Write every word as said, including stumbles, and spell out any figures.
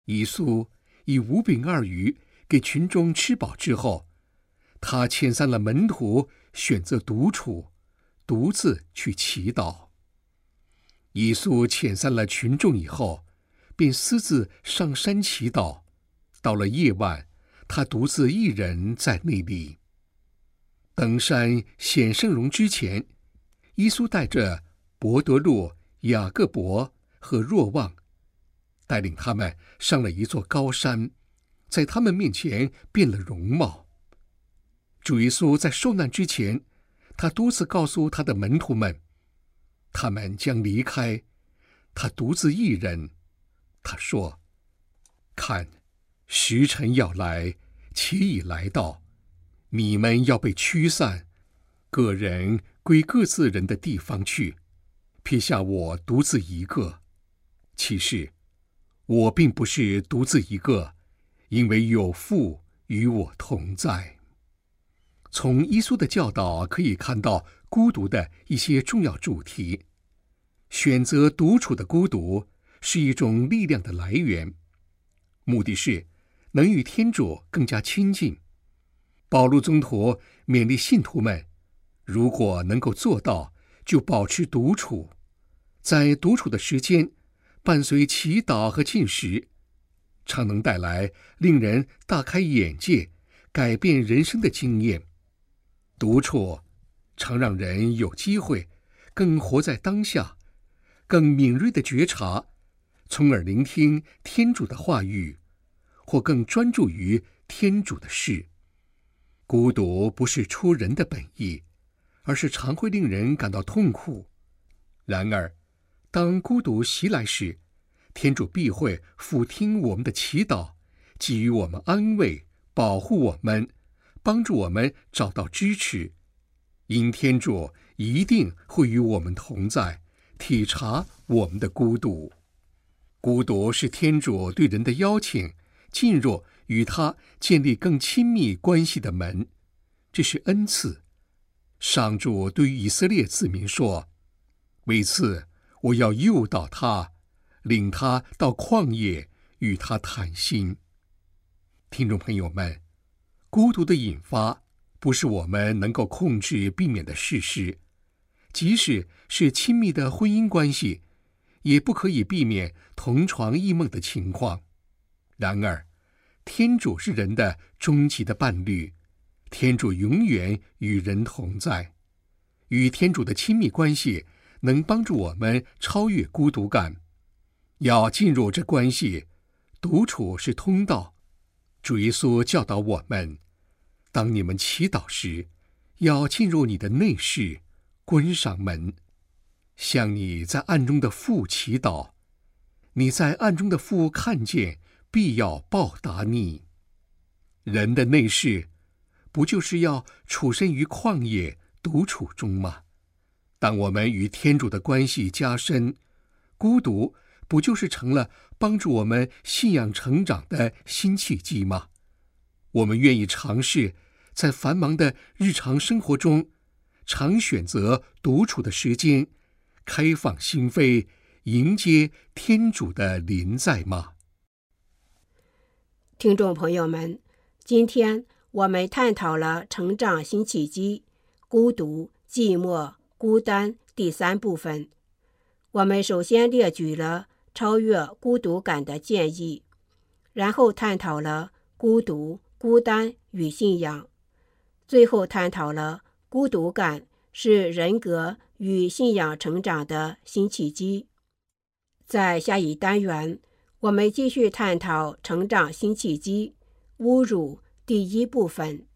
耶稣以五饼二鱼给群众吃饱之后，他遣散了门徒，选择独处，独自去祈祷。耶稣遣散了群众以后，便私自上山祈祷。到了夜晚，他独自一人在那里。登山显圣容之前，耶稣带着伯多禄、雅各伯和若望，带领他们上了一座高山，在他们面前变了容貌。主耶稣在受难之前，他多次告诉他的门徒们，他们将离开，他独自一人。他说：看，时辰要来，且已来到，你们要被驱散，个人归各自人的地方去，撇下我独自一个。其实我并不是独自一个，因为有父与我同在。从耶稣的教导可以看到孤独的一些重要主题。选择独处的孤独是一种力量的来源，目的是能与天主更加亲近。保禄宗徒勉励信徒们，如果能够做到，就保持独处，在独处的时间伴随祈祷和进食，常能带来令人大开眼界、改变人生的经验。独处常让人有机会更活在当下，更敏锐地觉察，从而聆听天主的话语，或更专注于天主的事。孤独不是出人的本意，而是常会令人感到痛苦。然而，当孤独袭来时，天主必会俯听我们的祈祷，给予我们安慰，保护我们，帮助我们找到支持。因天主一定会与我们同在，体察我们的孤独。孤独是天主对人的邀请，进入与他建立更亲密关系的门，这是恩赐。上主对于以色列子民说：为此，我要诱导他，领他到旷野，与他谈心。听众朋友们，孤独的引发不是我们能够控制避免的事实，即使是亲密的婚姻关系，也不可以避免同床异梦的情况。然而，天主是人的终极的伴侣，天主永远与人同在。与天主的亲密关系能帮助我们超越孤独感。要进入这关系，独处是通道。主耶稣教导我们，当你们祈祷时，要进入你的内室，关上门，向你在暗中的父祈祷。你在暗中的父看见，必要报答你。人的内室，不就是要处身于旷野独处中吗？当我们与天主的关系加深，孤独不就是成了帮助我们信仰成长的新契机吗？我们愿意尝试在繁忙的日常生活中，常选择独处的时间，开放心扉，迎接天主的临在吗？ 听众朋友们，今天我们探讨了成长新契机、孤独、寂寞、孤单第三部分。我们首先列举了超越孤独感的建议，然后探讨了孤独、孤单与信仰，最后探讨了孤独感是人格与信仰成长的新契机。在下一单元，我们继续探讨成长新契机，侮辱第一部分。